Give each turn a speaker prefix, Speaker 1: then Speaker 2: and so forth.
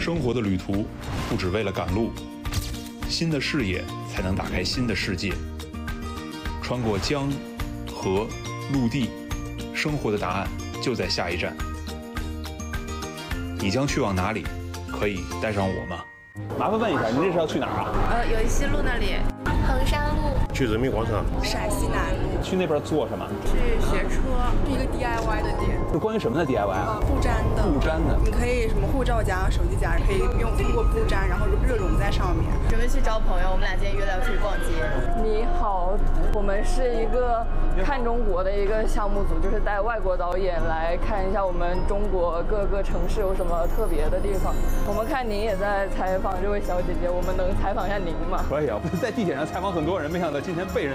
Speaker 1: 生活的旅途不只为了赶路，新的视野才能打开新的世界。穿过江、河、陆地，生活的答案就在下一站。你将去往哪里？可以带上我吗？
Speaker 2: 麻烦问一下，您这是要去哪儿啊？
Speaker 3: 友谊西路那里，
Speaker 4: 衡山路，
Speaker 5: 去人民广场，
Speaker 4: 陕西南路，
Speaker 2: 去那边做什么？
Speaker 3: 去学车，
Speaker 4: 是一个 DIY 的店，
Speaker 2: 是关于什么的 DIY 啊？
Speaker 4: 布粘的。
Speaker 2: 布粘的，
Speaker 4: 你可以什么护照夹、手机夹，可以通过布粘，然后热熔在上面。
Speaker 3: 准备去找朋友，我们俩今天约了要出去逛街。
Speaker 6: 你好，我们是一个看中国的一个项目组，就是带外国导演来看一下我们中国各个城市有什么特别的地方。我们看您也在采访这位小姐姐，我们能采访一下您吗？
Speaker 2: 可以啊，在地铁上采访很多人，没想到今天被人